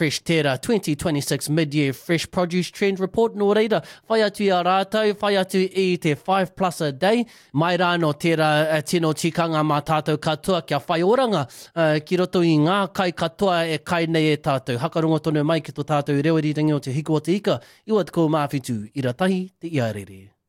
Fresh Terra 2026 Mid-Year Fresh Produce Trend Report no reira. Whai atu i a rātou, whai atu i te 5 plus a day. Mai rā no tērā tino tikanga mā tātou katoa kia whai oranga ki roto i ngā kai katoa e kai nei e tātou. Hakarongo tonu mai ki tō tātou rewarirangi o te hiko o te ika. Iwa te kou mawhitu i ratahi te iarere.